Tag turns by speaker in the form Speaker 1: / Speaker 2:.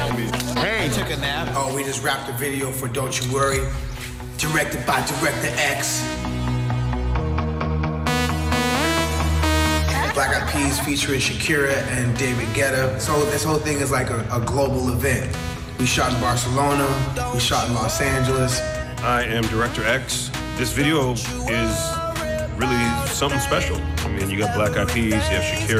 Speaker 1: Hey, took a nap.
Speaker 2: Oh, we just wrapped the video for Don't You Worry, directed by Director X. Black Eyed Peas featuring Shakira and David Guetta. So this whole thing is like a global event. We shot in Barcelona, we shot in Los Angeles.
Speaker 3: I am Director X. This video is really something special. I mean, you got Black Eyed Peas, you have Shakira.